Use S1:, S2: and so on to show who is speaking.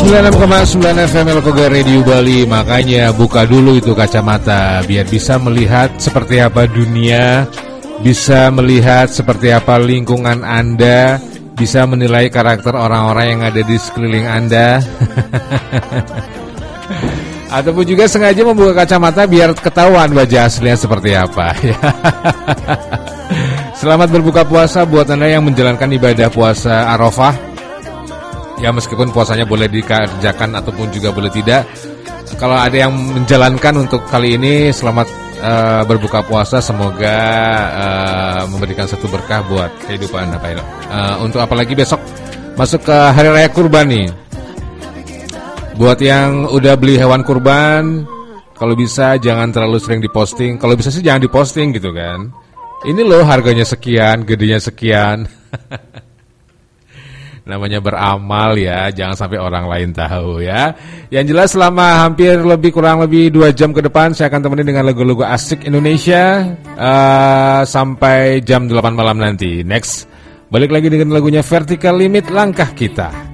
S1: 96,9 FM Lokoga Radio Bali. Makanya buka dulu itu kacamata biar bisa melihat seperti apa dunia, bisa melihat seperti apa lingkungan Anda, bisa menilai karakter orang-orang yang ada di sekeliling Anda. Ataupun juga sengaja membuka kacamata biar ketahuan wajah aslinya seperti apa. Selamat berbuka puasa buat Anda yang menjalankan ibadah puasa Arafah. Ya meskipun puasanya boleh dikerjakan ataupun juga boleh tidak. Kalau ada yang menjalankan untuk kali ini, selamat berbuka puasa. Semoga memberikan satu berkah buat kehidupan Anda. Untuk apalagi besok masuk ke Hari Raya Kurban nih. Buat yang udah beli hewan kurban, kalau bisa jangan terlalu sering diposting. Kalau bisa sih jangan diposting gitu kan. Ini loh harganya sekian, gedenya sekian. Namanya beramal ya, jangan sampai orang lain tahu ya. Yang jelas selama hampir kurang lebih 2 jam ke depan saya akan temenin dengan lagu-lagu asik Indonesia sampai jam 8 malam nanti. Next, balik lagi dengan lagunya Vertical Limit, Langkah Kita.